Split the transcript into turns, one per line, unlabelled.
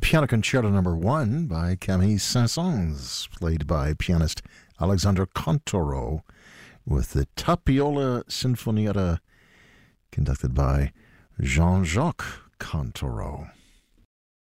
Piano Concerto Number 1 by Camille Saint-Saëns, played by pianist Alexandre Contoro, with the Tapiola Sinfonietta, conducted by Jean-Jacques Contoro.